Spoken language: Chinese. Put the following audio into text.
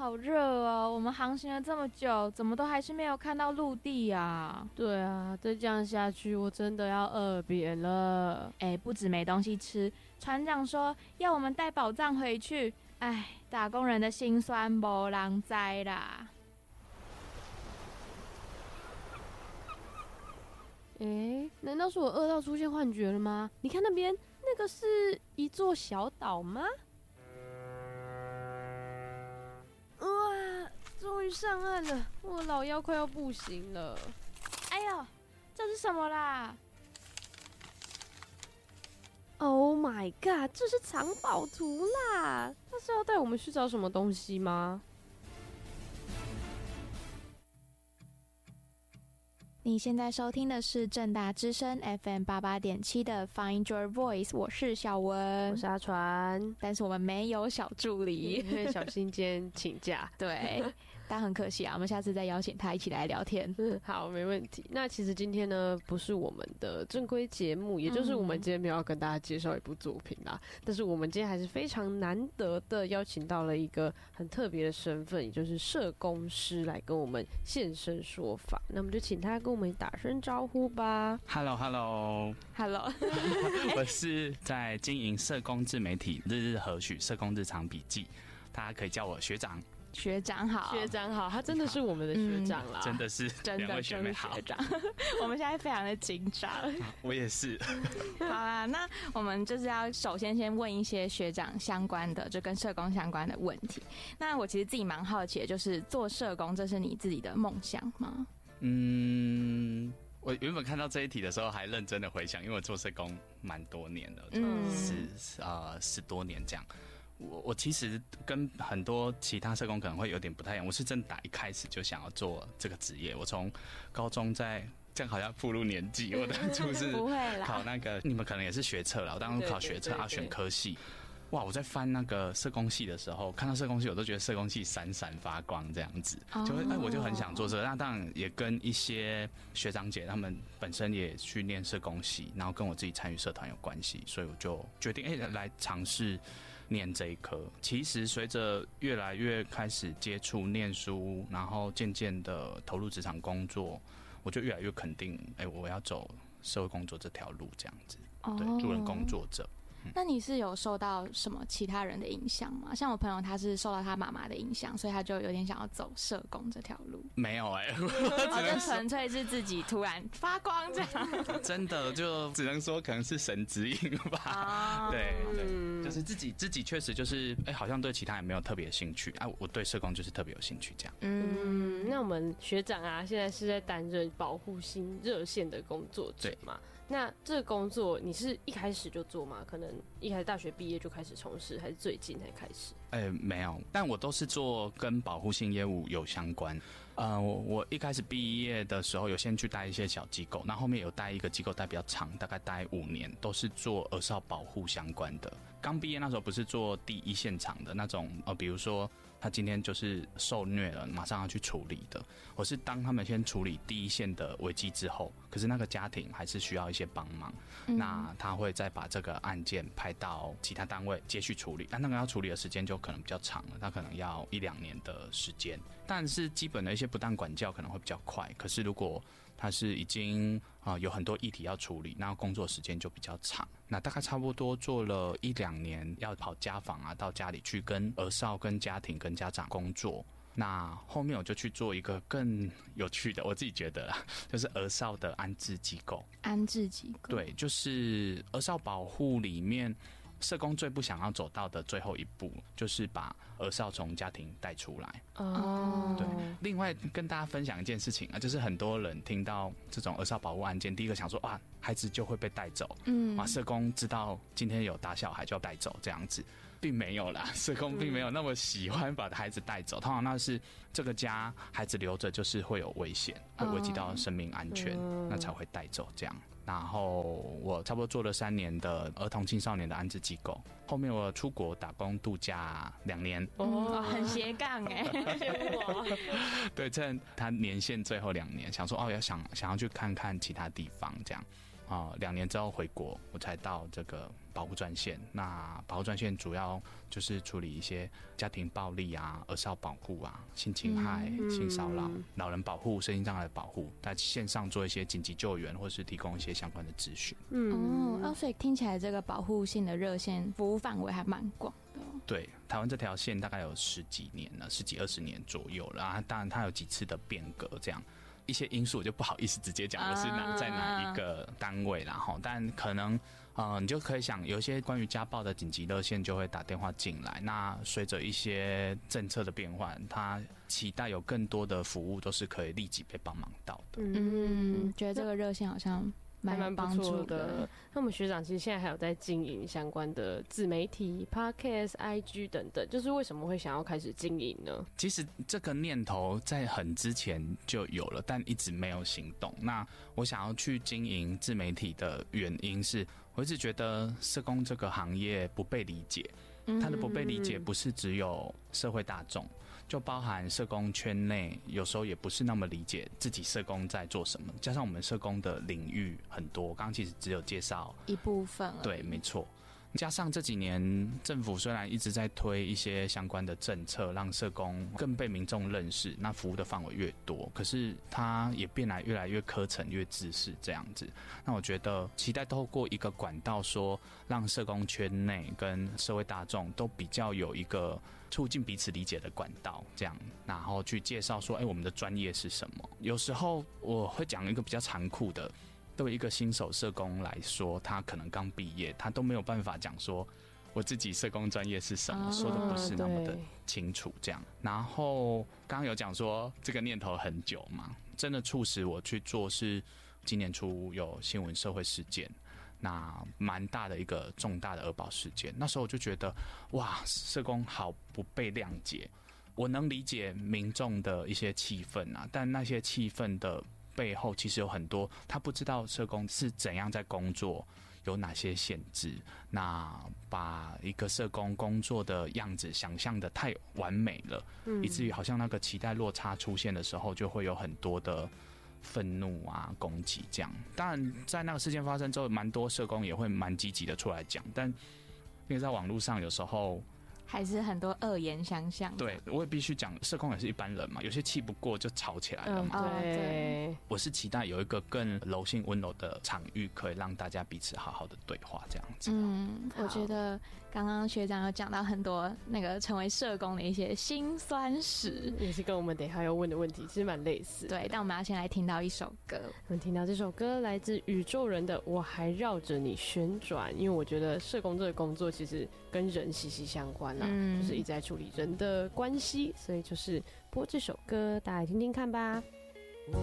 好热哦！我们航行了这么久，怎么都还是没有看到陆地啊？ 对啊，再这样下去，我真的要饿扁了。 不止没东西吃，船长说要我们带宝藏回去。打工人的辛酸没人知啦。 难道是我饿到出现幻觉了吗？你看那边，那个是一座小岛吗？哇，终于上岸了，我老腰快要不行了。 哎呦，这是什么啦？ Oh my god， 这是藏宝图啦！他是要带我们去找什么东西吗？ 你现在收听的是政大之声 FM 88.7的 Find Your Voice， 我是小文， 我是阿传， 但是我们没有小助理， 因为小新今天请假。 对，但很可惜啊，我们下次再邀请他一起来聊天。 好，没问题。那其实今天呢，不是我们的正规节目，也就是我们今天没有要跟大家介绍一部作品啦。但是我们今天还是非常难得的邀请到了一个很特别的身份，也就是社工师来跟我们现身说法。那我们就请他跟我们打声招呼吧。 Hello， 我是在经营社工自媒体日日何许社工日常笔记，大家可以叫我学长。 学长好， 学长好，他真的是我们的学长啦， 真的是两位学妹好。 我们现在非常的紧张， 我也是。 好啦，那我们就是要首先问一些学长相关的，就跟社工相关的问题。那我其实自己蛮好奇的，就是做社工，这是你自己的梦想吗？ 我原本看到这一题的时候还认真的回想，因为我做社工蛮多年的，10多年这样。我其实跟很多其他社工可能会有点不太一样，我是真的一开始就想要做这个职业。我从高中在这样好像暴露年纪，我当初是考那个，你们可能也是学测啦，我当初考学测选科系。哇！我在翻那个社工系的时候，看到社工系，我都觉得社工系闪闪发光这样子，就会我就很想做这个。那当然也跟一些学长姐他们本身也去念社工系，然后跟我自己参与社团有关系，所以我就决定来尝试念这一科。其实随着越来越开始接触念书，然后渐渐的投入职场工作，我就越来越肯定，我要走社会工作这条路这样子，对，助人工作者。 那你是有受到什么其他人的影响吗？像我朋友他是受到他妈妈的影响，所以他就有点想要走社工这条路。 没有就纯粹是自己突然发光这样。 真的就只能说可能是神指引吧。对，就是自己确实就是好像对其他人没有特别兴趣啊，我对社工就是特别有兴趣这样。 那我们学长啊，现在是在担任保护性热线的工作者嘛？那这个工作你是一开始就做吗？可能一开始大学毕业就开始从事，还是最近才开始？ 没有，但我都是做跟保护性业务有相关。我一开始毕业的时候有先去带一些小机构，那后面有带一个机构带比较长，大概待5年，都是做儿少保护相关的。刚毕业那时候不是做第一现场的那种，比如说他今天就是受虐了，马上要去处理的。我是当他们先处理第一线的危机之后，可是那个家庭还是需要一些帮忙，那他会再把这个案件派到其他单位接续处理，那个要处理的时间就可能比较长了，他可能要1-2年的时间。但是基本的一些不当管教可能会比较快，可是如果他是已经有很多议题要处理，那工作时间就比较长。那大概差不多做了1-2年，要跑家访啊，到家里去跟儿少、跟家庭、跟家长工作。那后面我就去做一个更有趣的，我自己觉得啦，就是儿少的安置机构。 安置机构， 对，就是儿少保护里面，社工最不想要走到的最后一步，就是把儿少从家庭带出来。对。另外跟大家分享一件事情啊，就是很多人听到这种儿少保护案件，第一个想说哇，孩子就会被带走。社工知道今天有打小孩就要带走这样子。并没有啦，社工并没有那么喜欢把孩子带走，通常那是这个家孩子留着就是会有危险，会危及到生命安全，那才会带走这样。然后我差不多做了3年的儿童青少年的安置机构，后面我出国打工度假2年， 很斜杠对，趁他年限最后2年，想说要想要去看看其他地方这样。 2年之后回国，我才到这个保护专线。那保护专线主要就是处理一些家庭暴力啊、儿少保护啊、性侵害、性骚扰、老人保护、身心障碍保护，在线上做一些紧急救援，或是提供一些相关的资讯。 所以听起来这个保护性的热线服务范围还蛮广的。 对，台湾这条线大概有10几年了，10几20年左右了啊。当然，它有几次的变革，这样一些因素我就不好意思直接讲我是在哪一个单位啦哈。但可能你就可以想，有一些关于家暴的紧急热线就会打电话进来。那随着一些政策的变换，它期待有更多的服务都是可以立即被帮忙到的。 觉得这个热线好像蛮不错的。 那我们学长其实现在还有在经营相关的自媒体、Podcast、IG 等等，就是为什么会想要开始经营呢？ 其实这个念头在很之前就有了，但一直没有行动。那我想要去经营自媒体的原因是，我一直觉得社工这个行业不被理解。它的不被理解不是只有社会大众，就包含社工圈内，有时候也不是那么理解自己社工在做什么。加上我们社工的领域很多，刚刚其实只有介绍一部分而已。 对，没错。加上这几年政府虽然一直在推一些相关的政策，让社工更被民众认识，那服务的范围越多，可是它也变得越来越科层、越制式这样子。那我觉得期待透过一个管道说，让社工圈内跟社会大众都比较有一个促进彼此理解的管道，这样，然后去介绍说，我们的专业是什么。有时候我会讲一个比较残酷的。对一个新手社工来说，他可能刚毕业，他都没有办法讲说我自己社工专业是什么，说的不是那么的清楚这样。然后刚刚有讲说这个念头很久嘛，真的促使我去做是今年初有新闻社会事件，那蛮大的一个重大的儿保事件。那时候我就觉得哇，社工好不被谅解。我能理解民众的一些气氛啊，但那些气氛的背后其实有很多他不知道社工是怎样在工作，有哪些限制。那把一个社工工作的样子想象的太完美了，以至于好像那个期待落差出现的时候，就会有很多的愤怒啊、攻击这样。当然，在那个事件发生之后，蛮多社工也会蛮积极的出来讲，但因为在网络上有时候。 还是很多恶言相向。 对，我也必须讲，社工也是一般人嘛，有些气不过就吵起来了嘛。 对， 我是期待有一个更柔性温柔的场域，可以让大家彼此好好的对话，这样子。 我觉得刚刚学长有讲到很多那个成为社工的一些辛酸史， 也是跟我们等一下要问的问题其实蛮类似。 对，但我们要先来听到一首歌。 我们听到这首歌来自宇宙人的《我还绕着你旋转》，因为我觉得社工这个工作其实跟人息息相关啦，就是一直在处理人的关系，所以就是播这首歌，大家来听听看吧。